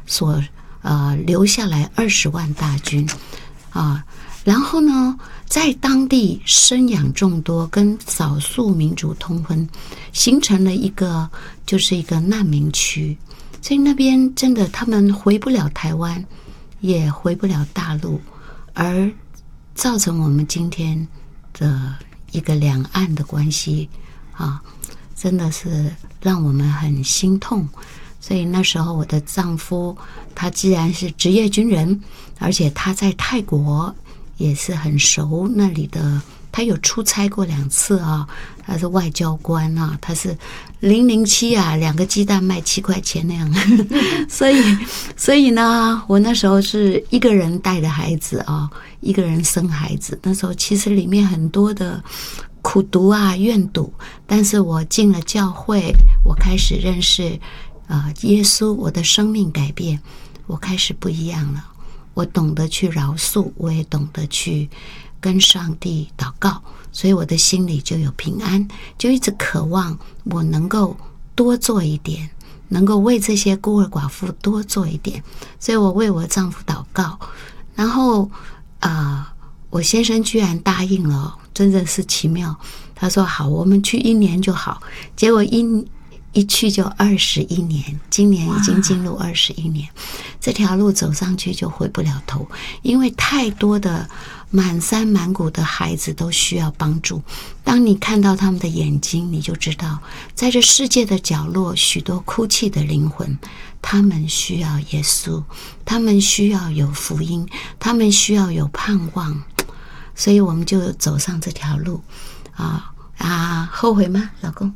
所留下来20万大军啊。然后呢，在当地生养众多，跟少数民族通婚，形成了一个难民区。所以那边真的他们回不了台湾，也回不了大陆，而造成我们今天的一个两岸的关系啊，真的是让我们很心痛。所以那时候我的丈夫他既然是职业军人，而且他在泰国也是很熟那里的，他有出差过2次啊，他是外交官啊，他是007啊，2个鸡蛋卖7块钱那样所以呢，我那时候是一个人带着孩子啊，一个人生孩子。那时候其实里面很多的苦读啊、怨读，但是我进了教会，我开始认识耶稣，我的生命改变，我开始不一样了。我懂得去饶恕，我也懂得去跟上帝祷告，所以我的心里就有平安，就一直渴望我能够多做一点，能够为这些孤儿寡妇多做一点。所以我为我丈夫祷告，然后我先生居然答应了，真的是奇妙。他说好，我们去1年就好。结果一去就21年，今年已经进入21年，这条路走上去就回不了头，因为太多的满山满谷的孩子都需要帮助。当你看到他们的眼睛，你就知道在这世界的角落，许多哭泣的灵魂，他们需要耶稣，他们需要有福音，他们需要有盼望。所以我们就走上这条路后悔吗，老公？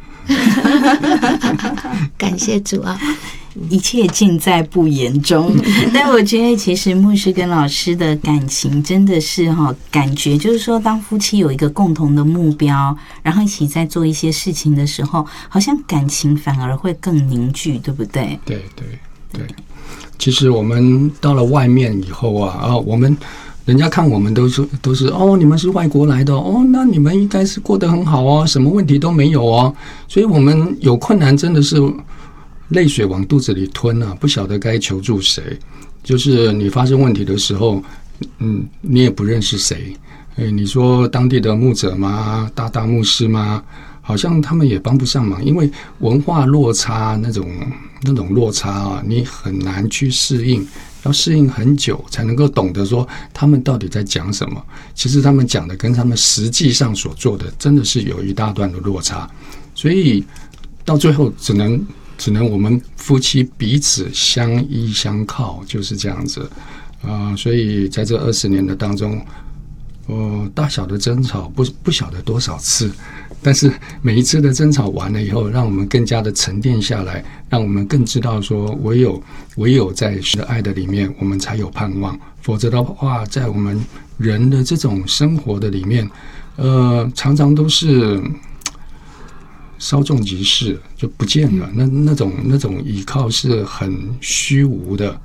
感谢主啊， 一切尽在不言中。但我觉得其实牧师跟老师的感情真的是感觉就是说，当夫妻有一个共同的目标，然后一起在做一些事情的时候，好像感情反而会更凝聚，对不对？ 对。其实我们到了外面以后我们人家看我们都是你们是外国来的那你们应该是过得很好什么问题都没有所以我们有困难真的是泪水往肚子里吞不晓得该求助谁。就是你发生问题的时候，你也不认识谁，你说当地的牧者吗？大牧师吗？好像他们也帮不上忙，因为文化落差那种落差你很难去适应。要适应很久才能够懂得说他们到底在讲什么。其实他们讲的跟他们实际上所做的真的是有一大段的落差，所以到最后只能我们夫妻彼此相依相靠，就是这样子所以在这20年的当中，大小的争吵不晓得多少次，但是每一次的争吵完了以后，让我们更加的沉淀下来，让我们更知道说唯有在神的爱的里面，我们才有盼望。否则的话，在我们人的这种生活的里面，常常都是稍纵即逝，就不见了。那种依靠是很虚无的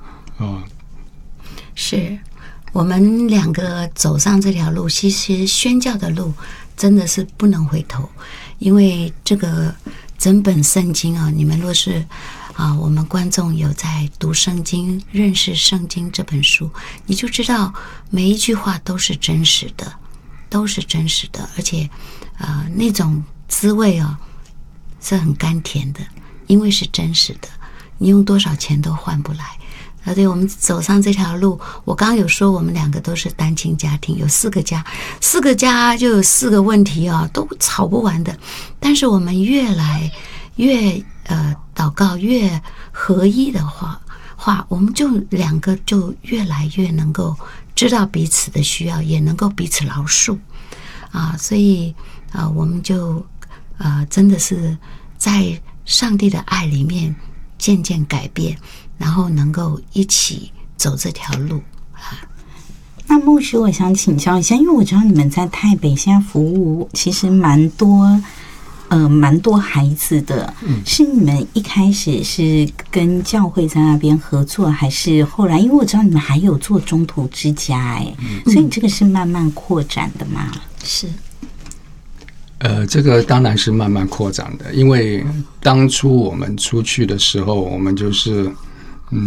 是我们2个走上这条路，其实宣教的路真的是不能回头，因为这个整本圣经你们若是我们观众有在读圣经、认识圣经这本书，你就知道每一句话都是真实的，而且那种滋味是很甘甜的，因为是真实的，你用多少钱都换不来。而且我们走上这条路，我刚刚有说我们2个都是单亲家庭，有4个家就有4个问题都吵不完的。但是我们越来越祷告，越合一的话，我们就2个就越来越能够知道彼此的需要，也能够彼此饶恕所以我们就真的是在上帝的爱里面渐渐改变，然后能够一起走这条路那牧师，我想请教一下，因为我知道你们在台北现在服务其实蛮多孩子的，是你们一开始是跟教会在那边合作，还是后来？因为我知道你们还有做中途之家所以这个是慢慢扩展的吗？ 是。 这个当然是慢慢扩展的，因为当初我们出去的时候，我们就是